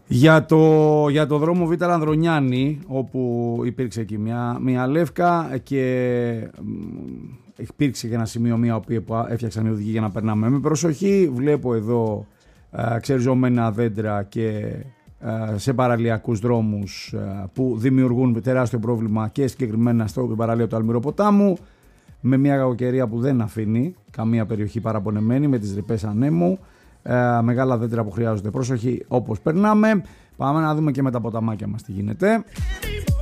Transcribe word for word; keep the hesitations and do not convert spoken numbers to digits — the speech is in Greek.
Για το, για το δρόμο Β' Λανδρονιάννη, όπου υπήρξε εκεί μια, μια λεύκα και υπήρξε και ένα σημείο μία όπου έφτιαξαν οι οδηγοί για να περνάμε με προσοχή. Βλέπω εδώ ε, ξεριζωμένα δέντρα και ε, σε παραλιακούς δρόμους ε, που δημιουργούν τεράστιο πρόβλημα και συγκεκριμένα στο παραλίο του Αλμυροποτάμου, με μια κακοκαιρία που δεν αφήνει καμία περιοχή παραπονεμένη με τις ρηπές ανέμου. Ε, μεγάλα δέντρα που χρειάζονται προσοχή όπως περνάμε. Πάμε να δούμε και με τα ποταμάκια μας τι γίνεται.